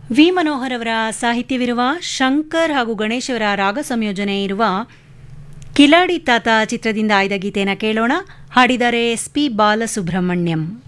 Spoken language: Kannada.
ವಿ ಮನೋಹರ್ ಅವರ ಸಾಹಿತ್ಯವಿರುವ ಶಂಕರ್ ಹಾಗೂ ಗಣೇಶ್ ಅವರ ರಾಗ ಸಂಯೋಜನೆ ಇರುವ ಕಿಲಾಡಿ ತಾತ ಚಿತ್ರದಿಂದ ಆಯ್ದ ಗೀತೆಯನ್ನು ಕೇಳೋಣ. ಹಾಡಿದರೆ SP ಬಾಲಸುಬ್ರಹ್ಮಣ್ಯಂ.